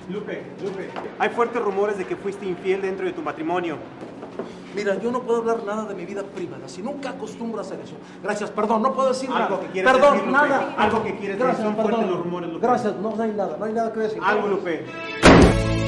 Lupe, hay fuertes rumores de que fuiste infiel dentro de tu matrimonio. Mira, yo no puedo hablar nada de mi vida privada, si nunca acostumbro a hacer eso. Gracias, perdón, no puedo decir Algo nada. que quieres Perdón, decir, Lupe. nada. Algo que quieres decir, son fuertes los rumores, Lupe. Gracias, no hay nada que decir. Algo, Lupe.